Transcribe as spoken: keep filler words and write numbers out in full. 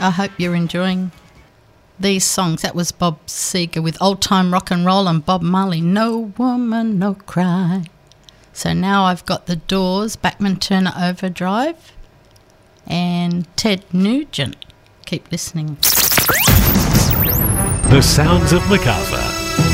I hope you're enjoying these songs. That was Bob Seger with Old Time Rock and Roll, and Bob Marley, No Woman, No Cry. So now I've got the Doors, Bachman Turner Overdrive, and Ted Nugent. Keep listening. The Sounds of Macarthur.